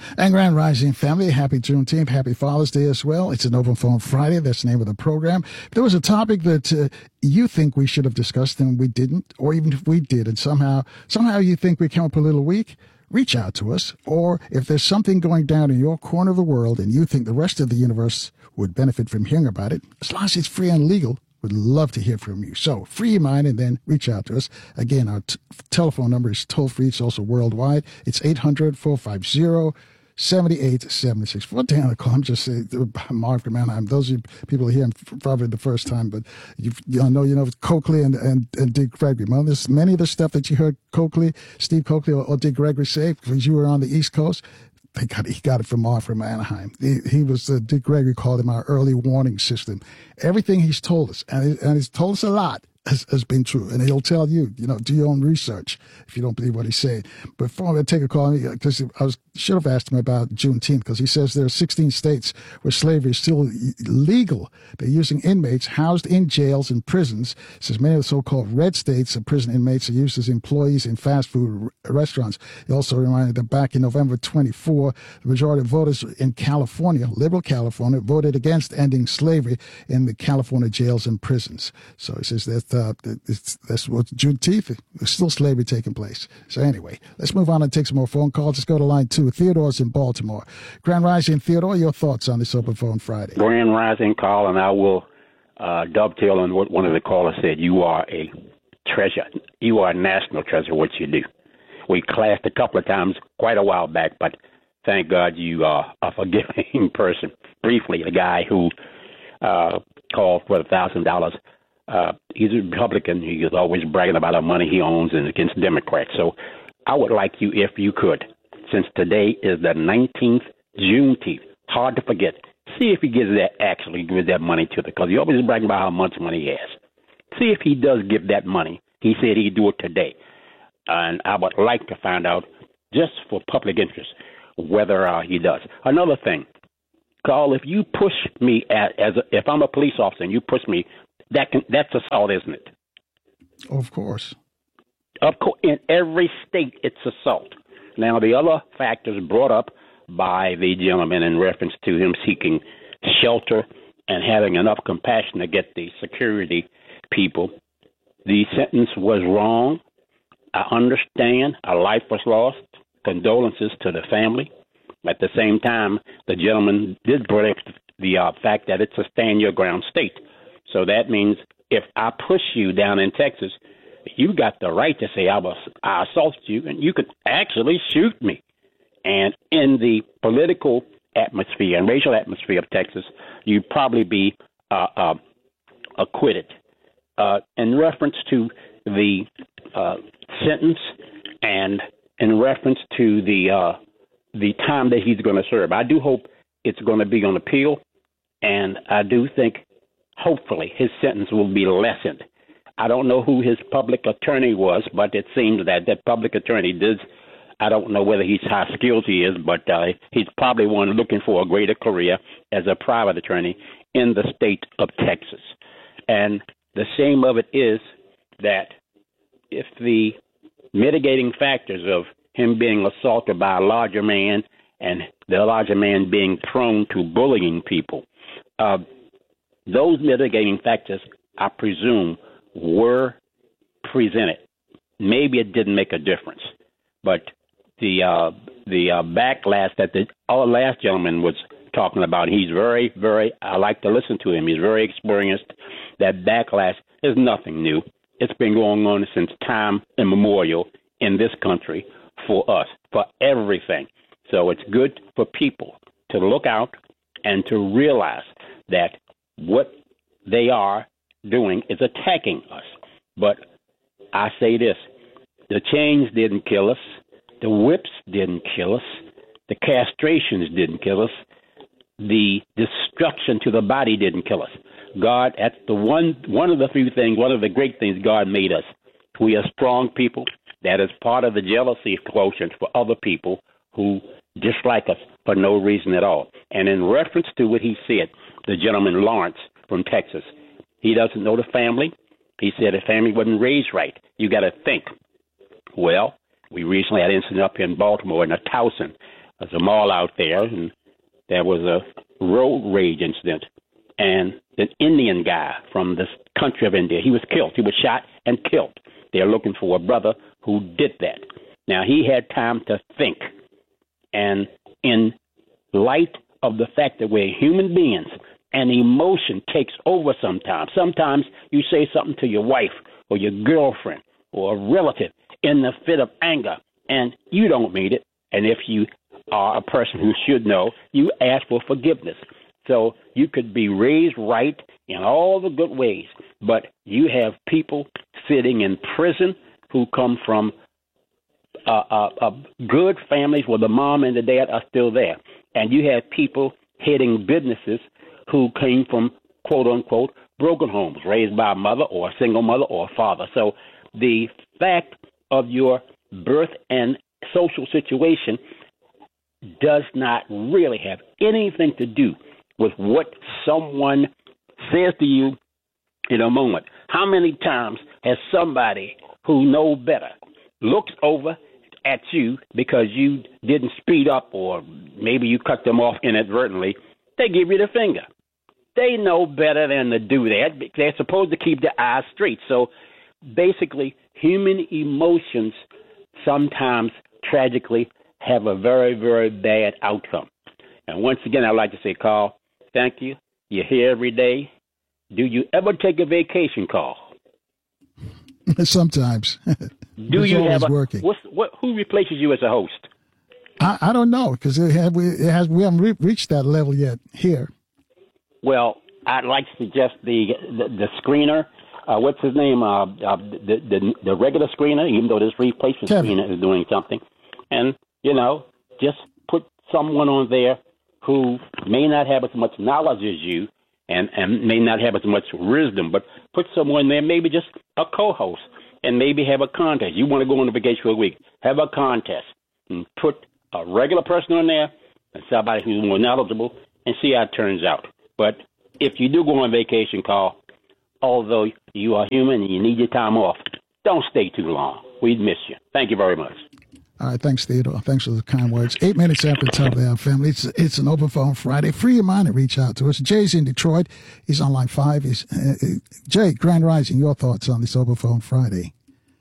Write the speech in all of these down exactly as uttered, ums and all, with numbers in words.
And Grand Rising family, happy Juneteenth, happy Father's Day as well. It's an Open Phone Friday. That's the name of the program. If there was a topic that uh, you think we should have discussed and we didn't, or even if we did, and somehow somehow you think we came up a little weak, reach out to us. Or if there's something going down in your corner of the world and you think the rest of the universe would benefit from hearing about it, as long as it's free and legal, we'd love to hear from you. So free your mind and then reach out to us. Again, our t- telephone number is toll free. It's also worldwide. It's eight hundred, four five zero, seven eight seven six. What the hell I call? I'm just saying, Mark Manheim. Those are people here probably the first time, but you, you know, you know, Coakley and, and, and Dick Gregory. Well, there's many of the stuff that you heard Coakley, Steve Coakley or, or Dick Gregory say, because you were on the East Coast. They got, he got it from Mark from Anaheim. He, he was, uh, Dick Gregory called him our early warning system. Everything he's told us, and, he, and he's told us a lot, has, has been true. And he'll tell you, you know, do your own research if you don't believe what he's saying. Before I take a call, because I was, should have asked him about Juneteenth, because he says there are sixteen states where slavery is still legal. They're using inmates housed in jails and prisons. He says many of the so-called red states of prison inmates are used as employees in fast food restaurants. He also reminded that back in November twenty-fourth, the majority of voters in California, liberal California, voted against ending slavery in the California jails and prisons. So he says that uh, it's, that's what Juneteenth, there's still slavery taking place. So anyway, let's move on and take some more phone calls. Let's go to line two. Theodore's in Baltimore. Grand Rising, Theodore, your thoughts on this Open Phone Friday? Grand Rising, Carl, and I will uh, dovetail on what one of the callers said. You are a treasure. You are a national treasure, what you do. We clashed a couple of times quite a while back, but thank God you are a forgiving person. Briefly, the guy who uh, called for a thousand dollars, uh, he's a Republican. He is always bragging about the money he owns and against Democrats. So I would like you, if you could, since today is the nineteenth, Juneteenth, hard to forget, see if he gives that, actually gives that money to the, because he always bragging about how much money he has. See if he does give that money. He said he'd do it today. And I would like to find out, just for public interest, whether uh, he does. Another thing, Carl, if you push me at, as a, if I'm a police officer and you push me, that can, that's assault, isn't it? Of course. Of course, in every state, it's assault. Now, the other factors brought up by the gentleman in reference to him seeking shelter and having enough compassion to get the security people, the sentence was wrong. I understand a life was lost. Condolences to the family. At the same time, the gentleman did bring up the uh, fact that it's a stand-your-ground state. So that means if I push you down in Texas, you got the right to say I was I assaulted you, and you could actually shoot me. And in the political atmosphere and racial atmosphere of Texas, you'd probably be uh, uh, acquitted. Uh, in reference to the uh, sentence and in reference to the uh, the time that he's going to serve, I do hope it's going to be on appeal, and I do think hopefully his sentence will be lessened. I don't know who his public attorney was, but it seems that that public attorney did. I don't know whether he's how skilled he is, but uh, he's probably one looking for a greater career as a private attorney in the state of Texas. And the shame of it is that if the mitigating factors of him being assaulted by a larger man and the larger man being prone to bullying people, uh, those mitigating factors, I presume, were presented. Maybe it didn't make a difference, but the uh, the uh, backlash that the our last gentleman was talking about, he's very, very, I like to listen to him. He's very experienced. That backlash is nothing new. It's been going on since time immemorial in this country for us, for everything. So it's good for people to look out and to realize that what they are doing is attacking us. But I say this, the chains didn't kill us, the whips didn't kill us, the castrations didn't kill us, the destruction to the body didn't kill us. God, that's the one one of the few things, one of the great things God made us. We are strong people. That is part of the jealousy quotient for other people who dislike us for no reason at all. And in reference to what he said, the gentleman Lawrence from Texas, he doesn't know the family. He said the family wasn't raised right. You got to think. Well, we recently had an incident up here in Baltimore in a Towson There's a mall out there, and there was a road rage incident, and an Indian guy from this country of India, he was killed. He was shot and killed. They're looking for a brother who did that. Now, he had time to think, and in light of the fact that we're human beings and emotion takes over sometimes. Sometimes you say something to your wife or your girlfriend or a relative in the fit of anger, and you don't mean it. And if you are a person who should know, you ask for forgiveness. So you could be raised right in all the good ways, but you have people sitting in prison who come from uh, uh, uh, good families where the mom and the dad are still there. And you have people heading businesses who came from, quote unquote, broken homes, raised by a mother or a single mother or a father. So the fact of your birth and social situation does not really have anything to do with what someone says to you in a moment. How many times has somebody who knows better looked over at you because you didn't speed up or maybe you cut them off inadvertently? They give you the finger. They know better than to do that. They're supposed to keep their eyes straight. So basically, human emotions sometimes tragically have a very, very bad outcome. And once again, I'd like to say, Carl, thank you. You're here every day. Do you ever take a vacation call? Sometimes. Do you have a, working. What's, what, who replaces you as a host? I, I don't know because it, have, it has we haven't re- reached that level yet here. Well, I'd like to suggest the the, the screener. Uh, what's his name? Uh, uh, the, the the regular screener, even though this replacement Kevin. screener is doing something. And, you know, just put someone on there who may not have as much knowledge as you and, and may not have as much wisdom, but put someone there, maybe just a co-host, and maybe have a contest. You want to go on a vacation for a week, have a contest, and put a regular person on there and somebody who's more knowledgeable and see how it turns out. But if you do go on vacation, Carl, although you are human and you need your time off, don't stay too long. We'd miss you. Thank you very much. All right, thanks, Theodore. Thanks for the kind words. Eight minutes after the top of the hour, family. It's it's an open phone Friday. Free your mind and reach out to us. Jay's in Detroit. He's on line five. He's, uh, uh, Jay, Grand Rising, your thoughts on this open phone Friday?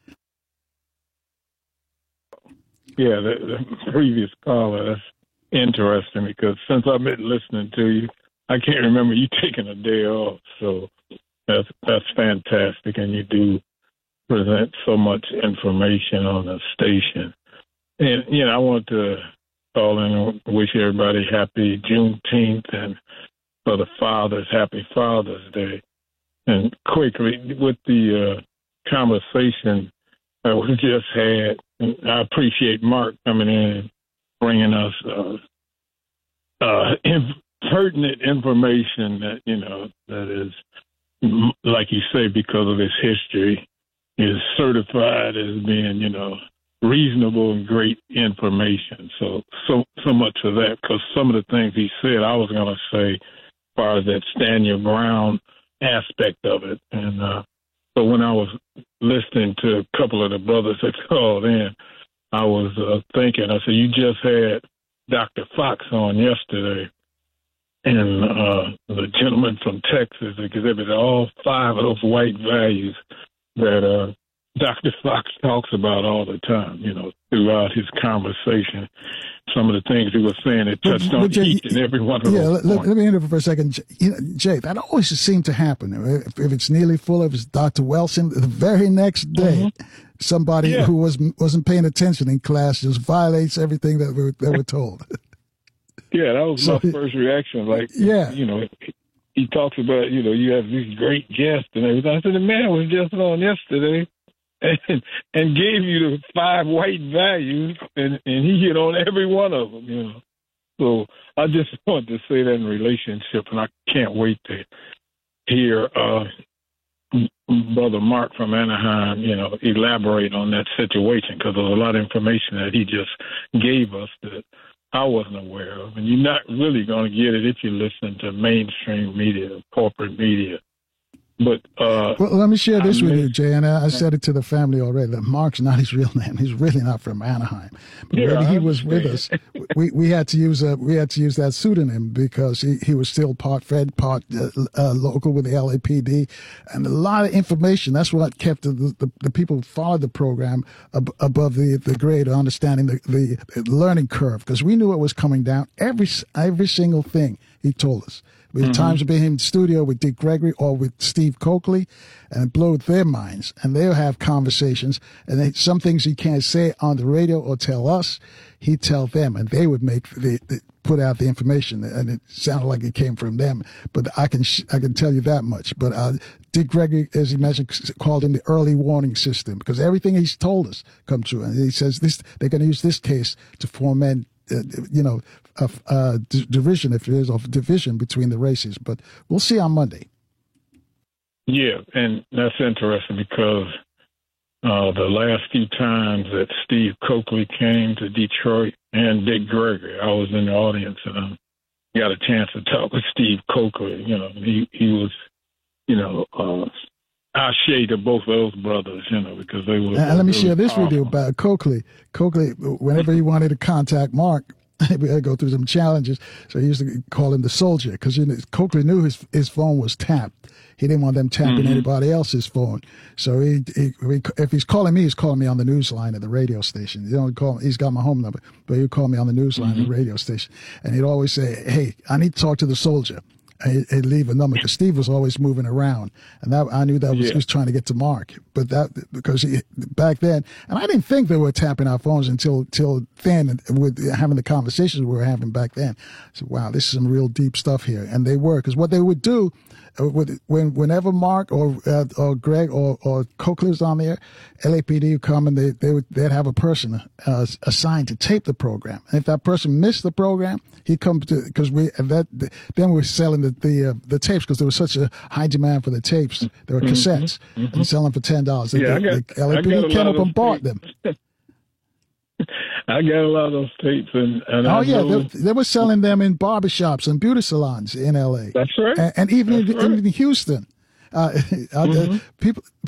Yeah, the, the previous caller, that's interesting because since I've been listening to you, I can't remember you taking a day off. So that's that's fantastic, and you do present so much information on the station. And, you know, I want to call in and wish everybody happy Juneteenth and for the fathers, happy Father's Day. And quickly, with the uh, conversation that we just had, I appreciate Mark coming in and bringing us uh, uh, pertinent information that, you know, that is, like you say, because of his history, is certified as being, you know, reasonable and great information. So, so, so much of that, because some of the things he said, I was going to say, as far as that stand your ground aspect of it. And uh, so when I was listening to a couple of the brothers that called in, I was uh, thinking, I said, you just had Doctor Fox on yesterday, and uh, the gentleman from Texas exhibited all five of those white values that uh, Doctor Fox talks about all the time, you know, throughout his conversation. Some of the things he was saying, it touched on Jay, each and every one of yeah, those let, let me interrupt for a second. You know, Jay, that always seemed to happen. If, if it's Neely Fuller, if it's Doctor Wilson, the very next day, mm-hmm. somebody yeah. who was, wasn't paying attention in class just violates everything that we that were told. Yeah, that was so, my first reaction. Like, yeah. you know, he talks about, you know, you have these great guests and everything. I said, the man was just on yesterday and, and gave you the five white values, and, and he hit on every one of them, you know. So I just wanted to say that in relationship, and I can't wait to hear uh, Brother Mark from Anaheim, you know, elaborate on that situation, because there's a lot of information that he just gave us that I wasn't aware of. And you're not really going to get it if you listen to mainstream media, corporate media. But uh, well, let me share this I with miss, you, Jay, and I, I said it to the family already. That Mark's not his real name. He's really not from Anaheim. But yeah, when he was with us, we, we had to use a we had to use that pseudonym because he, he was still part Fed, part uh, uh, local with the L A P D, and a lot of information. That's what kept the the, the people who followed the program ab- above the the grade, understanding the, the learning curve, because we knew it was coming down. Every every single thing he told us. We had mm-hmm. times of being in the studio with Dick Gregory or with Steve Coakley, and it blew their minds. And they'll have conversations, and they, some things he can't say on the radio or tell us, he'd tell them, and they would make the, the put out the information, and it sounded like it came from them. But I can sh- I can tell you that much. But uh, Dick Gregory, as he mentioned, called him the early warning system, because everything he's told us come true. And he says this they're going to use this case to foment, uh, you know, of uh, d- division, if there is, of division between the races. But we'll see on Monday. Yeah, and that's interesting because uh, the last few times that Steve Coakley came to Detroit and Dick Gregory, I was in the audience and I got a chance to talk with Steve Coakley. You know, he, he was, you know, uh, our shade of both of those brothers, you know, because they were. And let me really share this powerful. with you about Coakley. Coakley, whenever he wanted to contact Mark, we had to go through some challenges. So he used to call him the soldier, because you know, Coakley knew his his phone was tapped. He didn't want them tapping mm-hmm. anybody else's phone. So he, he, if he's calling me, he's calling me on the news line at the radio station. He don't call. He's got my home number, but he'd call me on the news line mm-hmm. at the radio station, and he'd always say, "Hey, I need to talk to the soldier." And he'd leave a number, because Steve was always moving around, and that I knew that was, yeah. he was trying to get to Mark. But that because he, back then, and I didn't think they were tapping our phones until till then, with having the conversations we were having back then. So wow, this is some real deep stuff here, and they were, because what they would do. With, when whenever Mark or uh, or Greg or or Coakley was on there, L A P D would come and they they would they'd have a person uh, assigned to tape the program. And if that person missed the program, he'd come to, because we and that then we were selling the the, uh, the tapes, because there was such a high demand for the tapes. There were cassettes mm-hmm. Mm-hmm. and selling for ten dollars. Yeah, the, I got, the L A P D came up and bought them. I got a lot of those tapes, and, and oh I yeah, know, they, they were selling them in barbershops and beauty salons in L A. That's right, and, and even That's in, right. in Houston, uh, mm-hmm. people